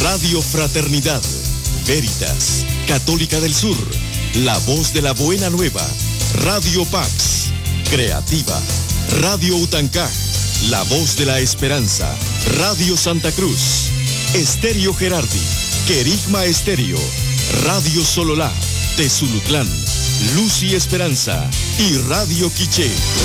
Radio Fraternidad, Veritas, Católica del Sur, La Voz de la Buena Nueva, Radio Pax, Creativa, Radio Utancaj, La Voz de la Esperanza, Radio Santa Cruz, Estéreo Gerardi, Querigma Estéreo, Radio Sololá, Tezulutlán, Luz y Esperanza y Radio Quiché.